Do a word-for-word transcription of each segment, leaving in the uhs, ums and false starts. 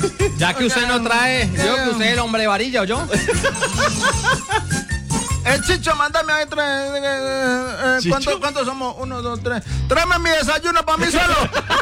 Ya que usted no trae, yo que usted es el hombre de varilla, ¿o yo? El Chicho, mándame ahí tres. Eh, eh, eh, ¿cuántos, ¿Cuántos somos? Uno, dos, tres. Tráeme mi desayuno para mí solo.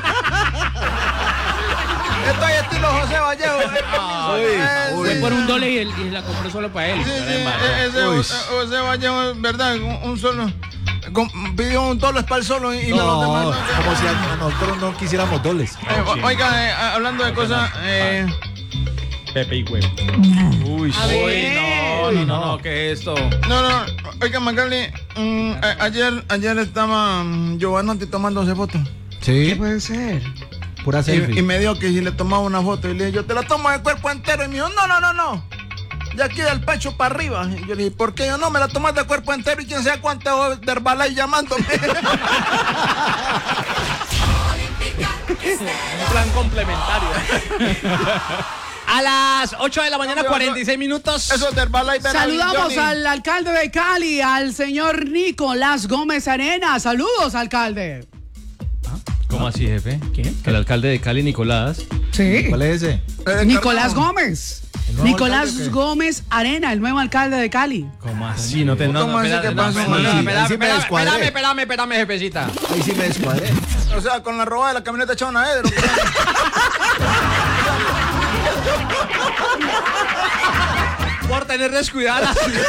Estoy estilo José Vallejo. Fue por un dólar y, el, y la compró solo para él. Sí, sí, ese José Vallejo, ¿verdad? Un, un solo. Pidió un dólar para el solo y, y no, no los demás. No, no, como si a nosotros no quisiéramos dólares. Eh, oiga, eh, hablando de cosas. Eh, Pepe y huevo. Uy, Uy, no, no, no, no, ¿qué es esto? No, no, oiga, Magali, mm, a, ayer, ayer estaba um, Giovanotti tomándose fotos. Sí. ¿Qué puede ser? Pura selfie. Y, y me dijo que si le tomaba una foto y le dije, yo te la tomo de cuerpo entero. Y me dijo, no, no, no, no. De aquí del pecho para arriba. Y yo le dije, ¿por qué? Yo no, me la tomas de cuerpo entero y quién sabe cuánto de Herbalife llamándome. Un plan complementario. A las ocho de la mañana, cuarenta y seis minutos. Eso es de Herbalife. Saludamos al alcalde de Cali, al señor Nicolás Gómez Arenas. Saludos, alcalde. ¿Cómo así, jefe? ¿Qué? El alcalde de Cali, Nicolás. Sí. ¿Cuál es ese? Eh, Nicolás Gómez. nuevo Nicolás alcalde, ¿qué? Gómez Arena, el nuevo alcalde de Cali. ¿Cómo así? No te no, ¿Cómo no, así? espérate, ¿Qué no, pasó? espérate, Sí, espérate, ahí sí me espérate, descuadré. espérame, espérame, espérame, jefecita. Ahí sí me descuadré. O sea, con la roba de la camioneta echada una Eder. Por tener descuidada la ciudad.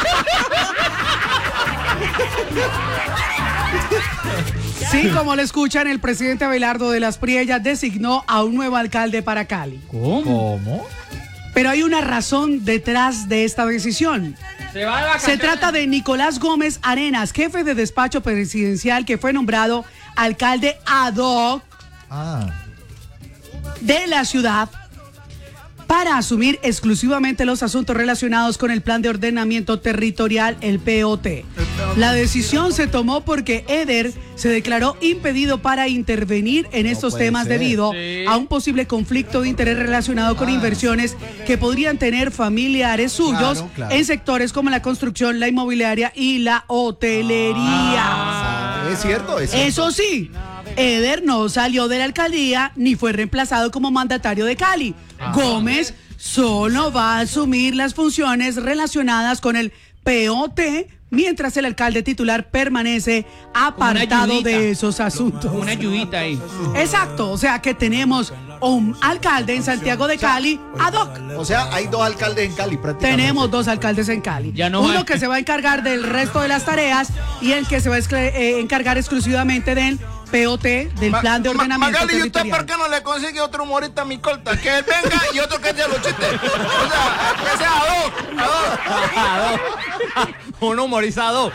Sí, como le escuchan, el presidente Abelardo de las Priellas designó a un nuevo alcalde para Cali. ¿Cómo? ¿Cómo? Pero hay una razón detrás de esta decisión. Se va de Se vacaciones. trata de Nicolás Gómez Arenas, jefe de despacho presidencial que fue nombrado alcalde ad hoc Ah. de la ciudad para asumir exclusivamente los asuntos relacionados con el Plan de Ordenamiento Territorial, el P O T. La decisión se tomó porque Eder se declaró impedido para intervenir en estos puede temas ser. debido Sí. a un posible conflicto de interés relacionado con Ah. inversiones que podrían tener familiares suyos Claro, claro. en sectores como la construcción, la inmobiliaria y la hotelería. Ah, es cierto, es cierto. Eso sí, Eder no salió de la alcaldía ni fue reemplazado como mandatario de Cali. Gómez solo va a asumir las funciones relacionadas con el P O T mientras el alcalde titular permanece apartado ayudita. de esos asuntos. Una ayudita ahí. Exacto, o sea que tenemos un alcalde en Santiago de Cali ad hoc. O sea, hay dos alcaldes en Cali prácticamente. Tenemos dos alcaldes en Cali. Ya no Uno hay. que se va a encargar del resto de las tareas y el que se va a escl- eh, encargar exclusivamente del P O T, del Ma- plan de Ma- ordenamiento Magali, ¿y usted territorial. por qué no le consigue otro humorista a mi corta? Que él venga y otro que sea los chistes. O sea, que sea a dos, a dos. Un humorizado.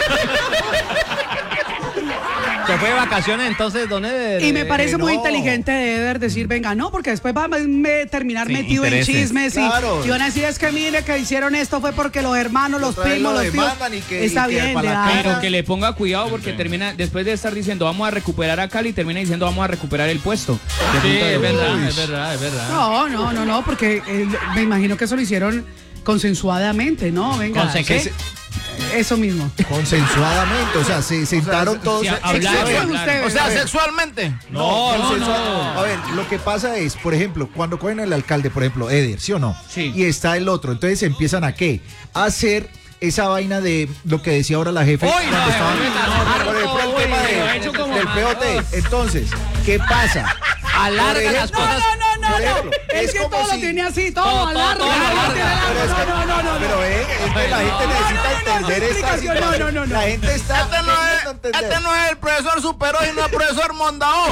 Se fue de vacaciones entonces, don Eder. Y me parece Eh, muy no. inteligente de Eder decir, venga, no, porque después va a me- terminar Sí, metido intereses. en chismes y, Claro. y van a decir, es que mire que hicieron esto fue porque los hermanos, los Otra vez primos, lo los tíos. demandan y que- Está y que bien, para le la da- cara. Pero que le ponga cuidado porque termina, después de estar diciendo vamos a recuperar a Cali, termina diciendo vamos a recuperar el puesto. Sí, es verdad, Uy. es verdad, es verdad. No, no, no, no, porque eh, me imagino que eso lo hicieron consensuadamente, ¿no? Venga. ¿Consen qué? ese- Eso mismo. Consensuadamente, o sea, se sentaron todos. sí, se- hablar, se- Sexual hablar. usted, O sea, a ver. sexualmente. No, No, consensuado. no. A ver, lo que pasa es, por ejemplo, cuando cogen al alcalde, por ejemplo, Eder, ¿sí o no? Sí. Y está el otro, entonces empiezan a qué? A hacer esa vaina de lo que decía ahora la jefe. Uy, cuando no, estaban- jefe, no, por ejemplo, el uy, tema lo de- he hecho como del P O T. Entonces, ¿qué pasa? Alarga Por las ejemplo, No, cosas. no, no, no, Por no. ejemplo, Es, es que como todo lo si- tiene así, todo, todo, alarga. todo, alarga, alarga. alarga. Pero es que- No, no, no, no, no. Pero eh, es que la gente no, necesita no, no, no, entender esta explicación, no, situación. no, no, no. La gente está Este no, es, queriendo entender. este no es el profesor Superó y no el profesor Mondao.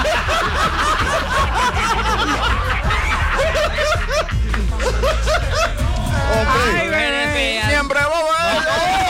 Hombre, Ay, bebé. Siempre bobo, ¿eh?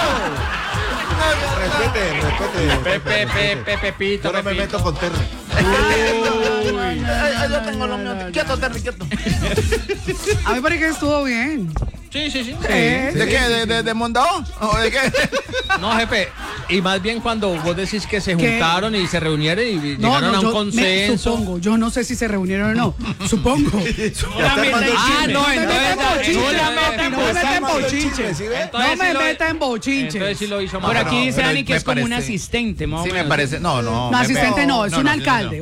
respete, respete. Pepe, Pepe, Pepito, Yo no me Pepito. meto con Terry. Ay, ay, yo tengo lo mío. Quieto, Terry, quieto. A mí me parece que estuvo bien. Sí, sí, sí. Eh, ¿De qué? ¿De, de, de Mondao? ¿O de qué? No, jefe. Y más bien cuando vos decís que se ¿Qué? juntaron y se reunieron y No, llegaron no, a un yo me consenso. supongo, yo no sé si se reunieron o no, supongo. Solamente Ah, chisme. no, No me entonces meta en ya- bochinche, solamente no me meta en Armando el bochinche. chisme, ¿sí ve? No me sí lo- meta en bochinches. Entonces sí lo hizo mal. Por aquí no, dice pero Dani que me es como un parece- asistente, más o Sí, me menos. parece. No, no. No, me- asistente no, es no, un no, sí, alcalde.